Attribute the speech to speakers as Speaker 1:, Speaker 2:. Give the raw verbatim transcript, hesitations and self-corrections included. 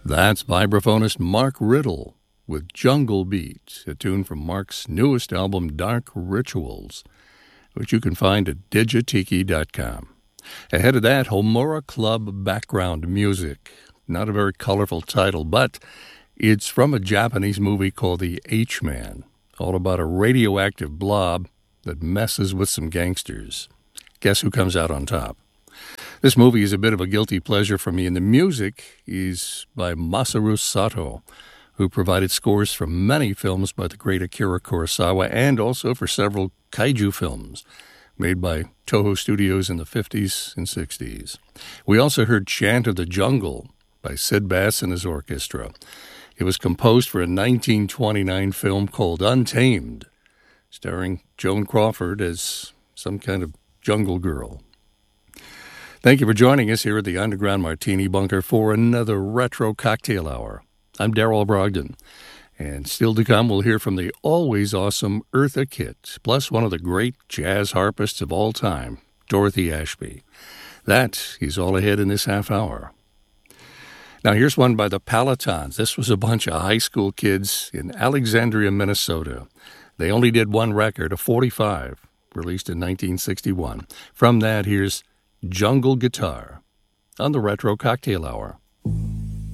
Speaker 1: That's vibraphonist Mark Riddle with Jungle Beat, a tune from Mark's newest album, Dark Rituals, which you can find at digitiki dot com. Ahead of that, Homura Club Background Music. Not a very colorful title, but it's from a Japanese movie called The H-Man, all about a radioactive blob that messes with some gangsters. Guess who comes out on top? This movie is a bit of a guilty pleasure for me, and the music is by Masaru Sato, who provided scores for many films by the great Akira Kurosawa and also for several kaiju films made by Toho Studios in the fifties and sixties. We also heard Chant of the Jungle by Sid Bass and his orchestra. It was composed for a nineteen twenty-nine film called Untamed, starring Joan Crawford as some kind of jungle girl. Thank you for joining us here at the Underground Martini Bunker for another Retro Cocktail Hour. I'm Darrell Brogdon, and still to come, we'll hear from the always awesome Eartha Kitt, plus one of the great jazz harpists of all time, Dorothy Ashby. That is all ahead in this half hour. Now here's one by the Palatons. This was a bunch of high school kids in Alexandria, Minnesota. They only did one record, a forty-five, released in nineteen sixty-one. From that, here's Jungle Guitar on the Retro Cocktail Hour.